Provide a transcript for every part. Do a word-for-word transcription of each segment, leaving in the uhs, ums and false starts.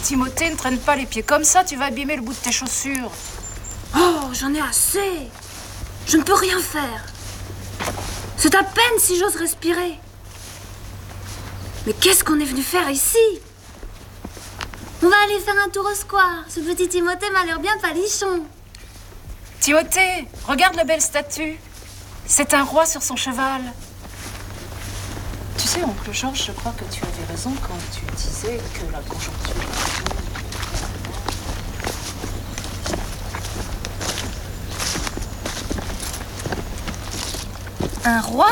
Timothée, ne traîne pas les pieds comme ça, tu vas abîmer le bout de tes chaussures. Oh, j'en ai assez. Je ne peux rien faire. C'est à peine si j'ose respirer. Mais qu'est-ce qu'on est venu faire ici? On va aller faire un tour au square. Ce petit Timothée m'a l'air bien palichon. Timothée, regarde la belle statue. C'est un roi sur son cheval. Tu sais, oncle Georges, je crois que tu avais raison quand tu disais que la conjoncture... Un roi?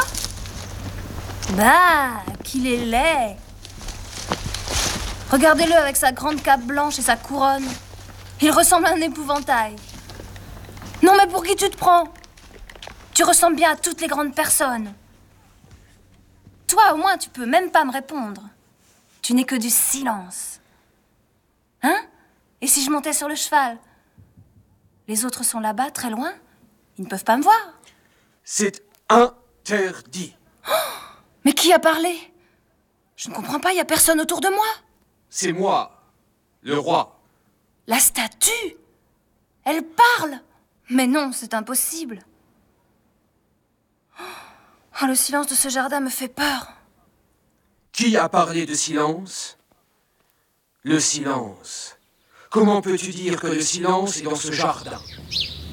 Bah, qu'il est laid. Regardez-le avec sa grande cape blanche et sa couronne. Il ressemble à un épouvantail. Non, mais pour qui tu te prends? Tu ressembles bien à toutes les grandes personnes. Toi, au moins, tu peux même pas me répondre. Tu n'es que du silence. Hein? Et si je montais sur le cheval? Les autres sont là-bas, très loin. Ils ne peuvent pas me voir. C'est interdit. Oh, mais qui a parlé? Je ne comprends pas, il n'y a personne autour de moi. C'est moi, le roi. La statue? Elle parle? Mais non, c'est impossible. Oh, le silence de ce jardin me fait peur. Qui a parlé de silence? Le silence. Comment peux-tu dire que le silence est dans ce jardin?